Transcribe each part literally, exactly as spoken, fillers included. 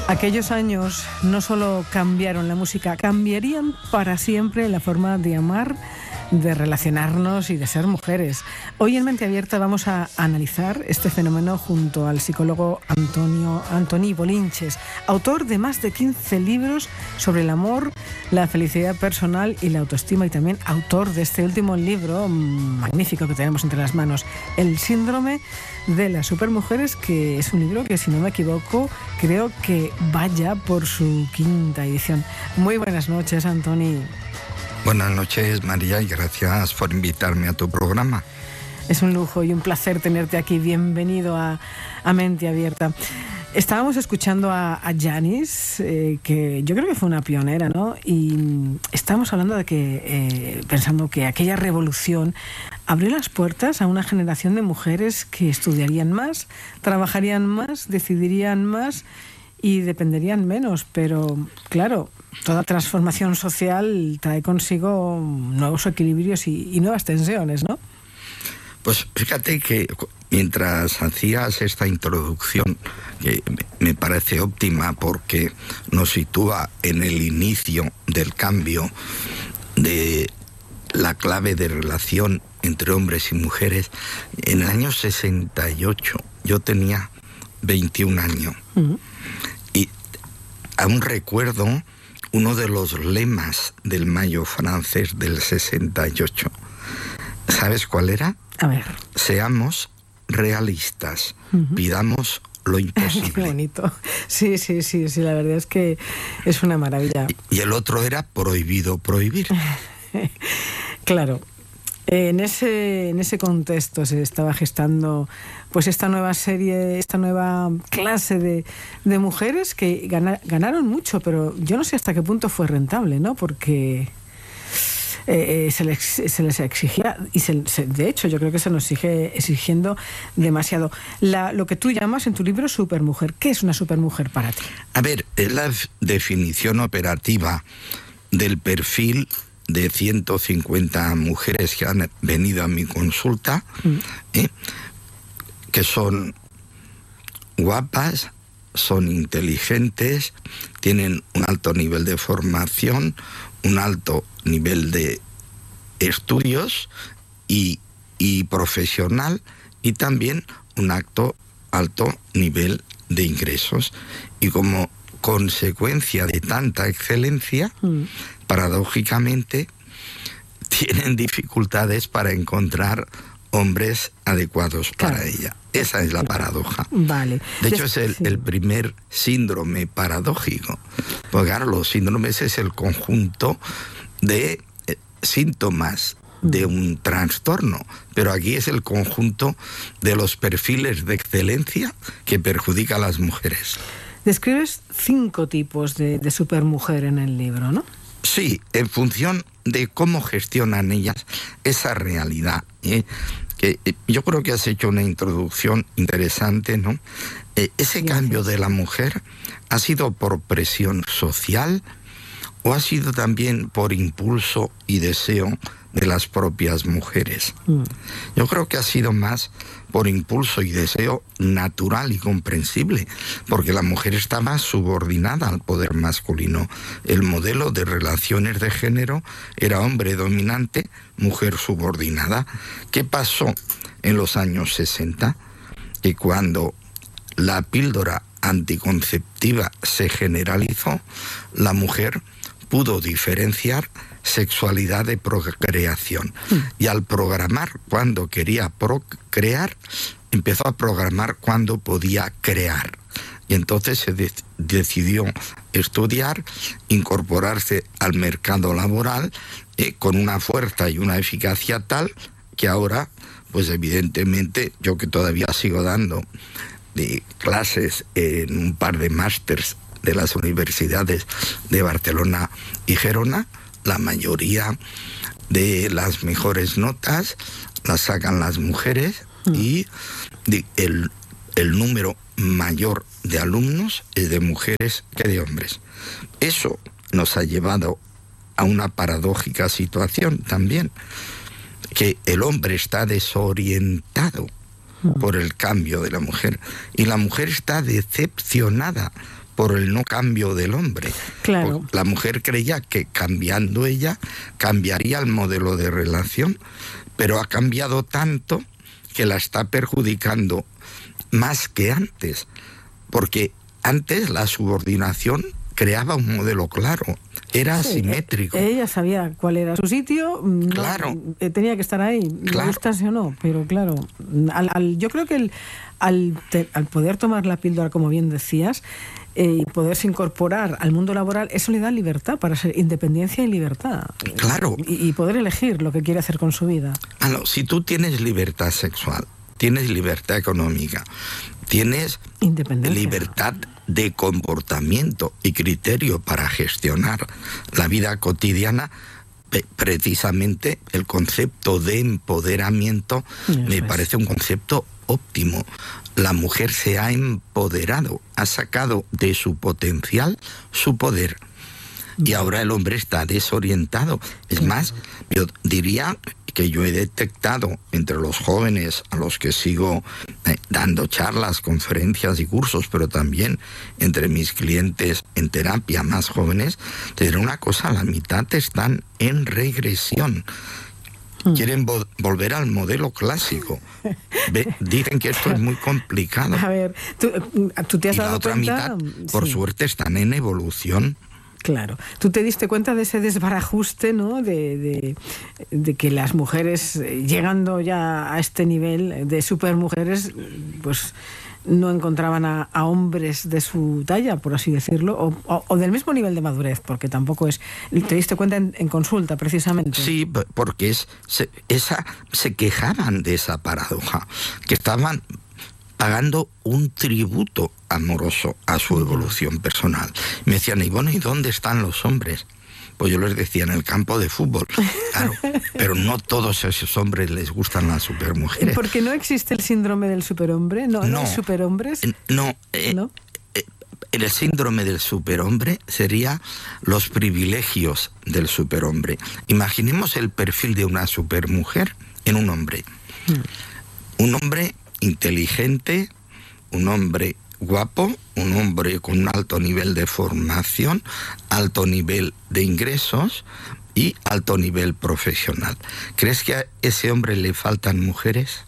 Aquellos años no solo cambiaron la música, cambiarían para siempre la forma de amar, de relacionarnos y de ser mujeres. Hoy en Mente Abierta vamos a analizar este fenómeno junto al psicólogo Antonio Antoni Bolinches, autor de más de quince libros sobre el amor, la felicidad personal y la autoestima, y también autor de este último libro magnífico que tenemos entre las manos, El síndrome de las supermujeres, que es un libro que, si no me equivoco, creo que vaya por su quinta edición. Muy buenas noches, Antoni. Buenas noches, María, y gracias por invitarme a tu programa. Es un lujo y un placer tenerte aquí. Bienvenido a, a Mente Abierta. Estábamos escuchando a, a Janis, eh, que yo creo que fue una pionera, ¿no? Y estábamos hablando de que, eh, pensando que aquella revolución abrió las puertas a una generación de mujeres que estudiarían más, trabajarían más, decidirían más y dependerían menos. Pero, claro, toda transformación social trae consigo nuevos equilibrios y, y nuevas tensiones, ¿no? Pues fíjate que mientras hacías esta introducción, que me parece óptima porque nos sitúa en el inicio del cambio de la clave de relación entre hombres y mujeres, en el año sesenta y ocho yo tenía veintiún años. Uh-huh. Y aún recuerdo uno de los lemas del Mayo francés del sesenta y ocho. ¿Sabes cuál era? A ver. Seamos realistas, uh-huh. Pidamos lo imposible. Qué bonito. Sí, sí, sí, sí, la verdad es que es una maravilla. Y, y el otro era prohibido prohibir. Claro. En ese, en ese contexto se estaba gestando pues esta nueva serie, esta nueva clase de, de mujeres que gana, ganaron mucho, pero yo no sé hasta qué punto fue rentable, ¿no? Porque eh, se, les, se les exigía, y se, se, de hecho yo creo que se nos sigue exigiendo demasiado. La, lo que tú llamas en tu libro supermujer, ¿qué es una supermujer para ti? A ver, es la definición operativa del perfil de ciento cincuenta mujeres que han venido a mi consulta, mm. ¿eh? que son guapas, son inteligentes, tienen un alto nivel de formación, un alto nivel de estudios y, y profesional, y también un alto, alto nivel de ingresos. Y como consecuencia de tanta excelencia, mm. paradójicamente, tienen dificultades para encontrar hombres adecuados claro. para ella. Esa es la paradoja. Vale. De hecho, es el, el primer síndrome paradójico. Porque claro, los síndromes es el conjunto de eh, síntomas de un trastorno, pero aquí es el conjunto de los perfiles de excelencia que perjudica a las mujeres. Describes cinco tipos de, de supermujer en el libro, ¿no? Sí, en función de cómo gestionan ellas esa realidad. ¿eh? Que, eh, yo creo que has hecho una introducción interesante, ¿no? Eh, ese Gracias. Cambio de la mujer ha sido por presión social o ha sido también por impulso y deseo de las propias mujeres. Mm. Yo creo que ha sido más por impulso y deseo natural y comprensible, porque la mujer está más subordinada al poder masculino. El modelo de relaciones de género era hombre dominante, mujer subordinada. ¿Qué pasó en los años sesenta? Que cuando la píldora anticonceptiva se generalizó, la mujer pudo diferenciar sexualidad de procreación. Mm. Y al programar cuando quería procrear, empezó a programar cuando podía crear. Y entonces se de- decidió estudiar, incorporarse al mercado laboral eh, con una fuerza y una eficacia tal que ahora, pues evidentemente, yo que todavía sigo dando de clases en un par de másters de las universidades de Barcelona y Gerona, la mayoría de las mejores notas las sacan las mujeres mm. y el, el número mayor de alumnos es de mujeres que de hombres. Eso nos ha llevado a una paradójica situación también, que el hombre está desorientado mm. por el cambio de la mujer y la mujer está decepcionada por el no cambio del hombre. Claro. La mujer creía que cambiando ella cambiaría el modelo de relación, pero ha cambiado tanto que la está perjudicando más que antes, porque antes la subordinación creaba un modelo claro, era sí, asimétrico. Ella sabía cuál era su sitio, no, claro. tenía que estar ahí, claro. gustase o no, pero claro, al, al, yo creo que el, al, te, al poder tomar la píldora, como bien decías, eh, y poderse incorporar al mundo laboral, eso le da libertad para ser independencia y libertad. Claro. Y, y poder elegir lo que quiere hacer con su vida. Ah, no, si tú tienes libertad sexual, tienes libertad económica, tienes libertad de comportamiento y criterio para gestionar la vida cotidiana, precisamente el concepto de empoderamiento me parece un concepto óptimo. La mujer se ha empoderado, ha sacado de su potencial su poder. Y ahora el hombre está desorientado. Es más, yo diría que yo he detectado entre los jóvenes a los que sigo eh, dando charlas, conferencias y cursos, pero también entre mis clientes en terapia más jóvenes, te diré una cosa, la mitad están en regresión. Quieren vo- volver al modelo clásico. Ve, dicen que esto es muy complicado. A ver, tú, tú te has y dado la otra cuenta, mitad, por sí. suerte, están en evolución. Claro. ¿Tú te diste cuenta de ese desbarajuste, ¿no? De, de, de que las mujeres, llegando ya a este nivel de supermujeres, pues no encontraban a, a hombres de su talla, por así decirlo, o, o, o del mismo nivel de madurez, porque tampoco es... ¿Te diste cuenta en, en consulta, precisamente? Sí, porque es, se, esa, se quejaban de esa paradoja, que estaban pagando un tributo amoroso a su evolución personal. Me decían, y bueno, ¿y dónde están los hombres? Pues yo les decía, en el campo de fútbol. Claro, pero no todos esos hombres les gustan las supermujeres. ¿Porque no existe el síndrome del superhombre? ¿No, no, ¿no hay superhombres? No, eh, ¿No? Eh, el síndrome del superhombre sería los privilegios del superhombre. Imaginemos el perfil de una supermujer en un hombre. Hmm. Un hombre inteligente, un hombre guapo, un hombre con un alto nivel de formación, alto nivel de ingresos y alto nivel profesional. ¿Crees que a ese hombre le faltan mujeres?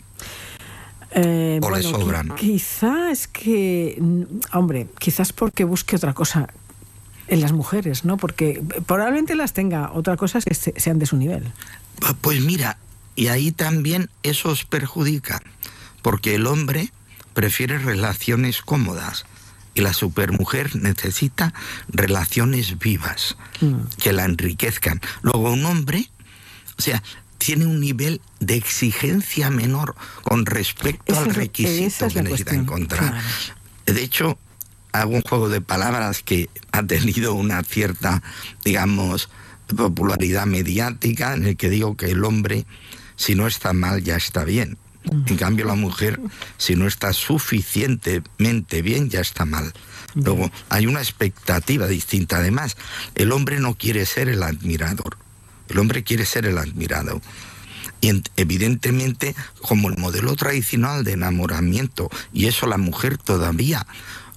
Eh, ¿O bueno, le sobran? Quizá es que, hombre, quizás porque busque otra cosa en las mujeres, ¿no? Porque probablemente las tenga, otra cosa es que sean de su nivel. Pues mira, y ahí también eso os perjudica, porque el hombre prefiere relaciones cómodas y la supermujer necesita relaciones vivas, mm. que la enriquezcan. Luego un hombre, o sea, tiene un nivel de exigencia menor con respecto esa al es, requisito que necesita cuestión. encontrar. Claro. De hecho, hago un juego de palabras que ha tenido una cierta, digamos, popularidad mediática, en el que digo que el hombre, si no está mal, ya está bien. En cambio, la mujer, si no está suficientemente bien, ya está mal. Luego, hay una expectativa distinta. Además, el hombre no quiere ser el admirador. El hombre quiere ser el admirado. Y evidentemente, como el modelo tradicional de enamoramiento, y eso la mujer todavía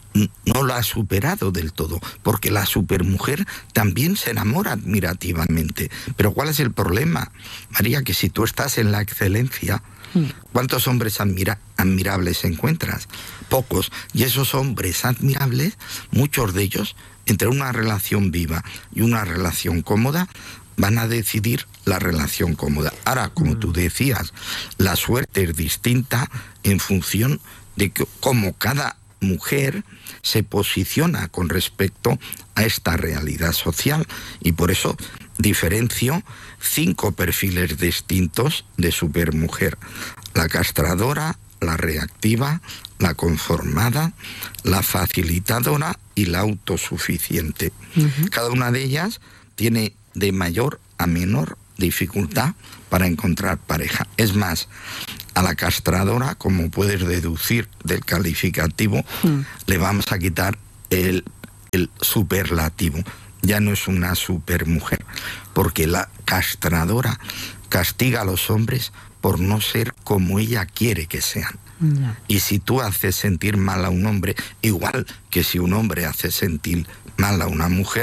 no lo ha superado del todo, porque la supermujer también se enamora admirativamente. Pero ¿cuál es el problema, María? Que si tú estás en la excelencia, ¿cuántos hombres admira- admirables encuentras? Pocos. Y esos hombres admirables, muchos de ellos, entre una relación viva y una relación cómoda, van a decidir la relación cómoda. Ahora, como tú decías, la suerte es distinta en función de que, cómo cada mujer se posiciona con respecto a esta realidad social, y por eso diferencio cinco perfiles distintos de supermujer: la castradora, la reactiva, la conformada, la facilitadora y la autosuficiente. Uh-huh. Cada una de ellas tiene de mayor a menor dificultad para encontrar pareja. Es más, a la castradora, como puedes deducir del calificativo, mm. le vamos a quitar el, el superlativo. Ya no es una supermujer, porque la castradora castiga a los hombres por no ser como ella quiere que sean. Ya. Y si tú haces sentir mal a un hombre, igual que si un hombre hace sentir mal a una mujer,